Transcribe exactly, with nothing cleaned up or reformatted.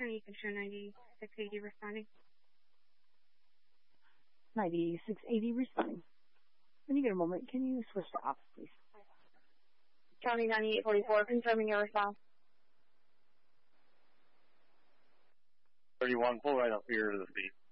County, you can show ninety-six eighty responding. ninety-six eighty responding. When you get a moment, can you switch to ops, please? County ninety-eight forty-four, confirming your response. thirty-one, pull right up here to the speed.